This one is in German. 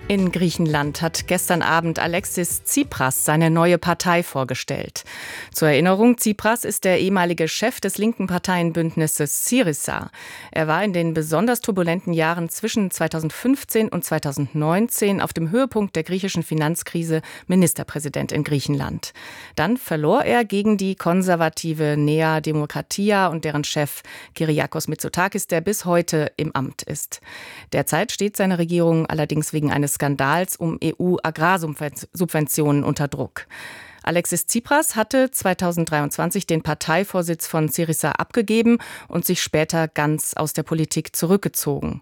In Griechenland hat gestern Abend Alexis Tsipras seine neue Partei vorgestellt. Zur Erinnerung, Tsipras ist der ehemalige Chef des linken Parteienbündnisses Syriza. Er war in den besonders turbulenten Jahren zwischen 2015 und 2019 auf dem Höhepunkt der griechischen Finanzkrise Ministerpräsident in Griechenland. Dann verlor er gegen die konservative Nea Demokratia und deren Chef Kyriakos Mitsotakis, der bis heute im Amt ist. Derzeit steht seine Regierung allerdings wegen eines Skandals um EU-Agrarsubventionen unter Druck. Alexis Tsipras hatte 2023 den Parteivorsitz von Syriza abgegeben und sich später ganz aus der Politik zurückgezogen.